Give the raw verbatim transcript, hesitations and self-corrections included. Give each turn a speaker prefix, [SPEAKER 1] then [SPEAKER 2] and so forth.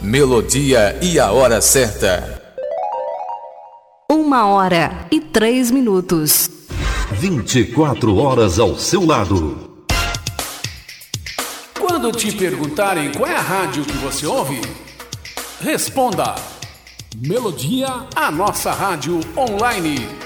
[SPEAKER 1] Melodia e a hora certa.
[SPEAKER 2] Uma hora e três minutos.
[SPEAKER 3] vinte e quatro horas ao seu lado.
[SPEAKER 4] Quando te perguntarem qual é a rádio que você ouve, responda: Melodia, a nossa rádio online.